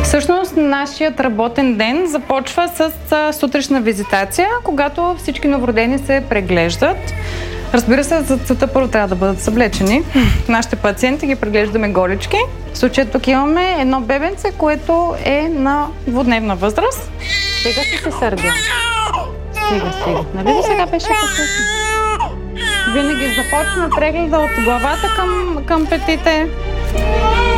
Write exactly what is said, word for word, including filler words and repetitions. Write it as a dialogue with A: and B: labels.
A: Всъщност, нашият работен ден започва с сутрешна визитация, когато всички новородени се преглеждат. Разбира се, за целта първо трябва да бъдат съблечени. Нашите пациенти ги преглеждаме голички. В случая тук имаме едно бебенце, което е на двудневна възраст. Сега си се сърдя. Стига, стига. Нали до сега беше послушно? Винаги започна прегледа от главата към, към петите.